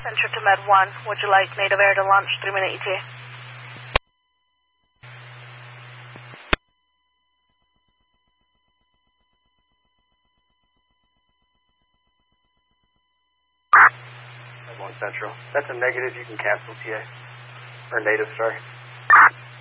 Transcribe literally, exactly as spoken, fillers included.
Centre to Med one. Would you like native air to launch three minute E T A? Med one Central. That's a negative. You can cancel T A. Or native, sorry.